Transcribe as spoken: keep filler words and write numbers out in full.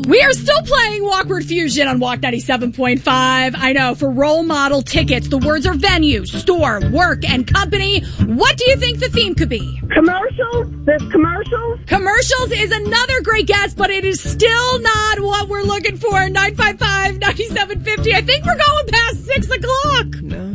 We are still playing Walkward Fusion on Walk ninety-seven point five. I know, for role model tickets, the words are venue, store, work, and company. What do you think the theme could be? Commercials? There's commercials? Commercials is another great guess, but it is still not what we're looking for. nine five five, nine seven five zero. I think we're going past six o'clock.